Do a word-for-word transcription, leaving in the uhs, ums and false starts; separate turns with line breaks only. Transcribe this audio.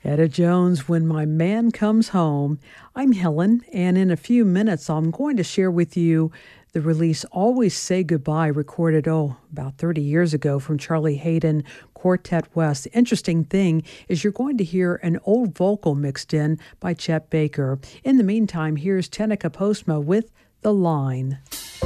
Etta Jones, When My Man Comes Home. I'm Helen, and in a few minutes I'm going to share with you the release Always Say Goodbye, recorded, oh, about thirty years ago from Charlie Haydn Quartet West. The interesting thing is you're going to hear an old vocal mixed in by Chet Baker. In the meantime, here's Tenica Postma with The Line.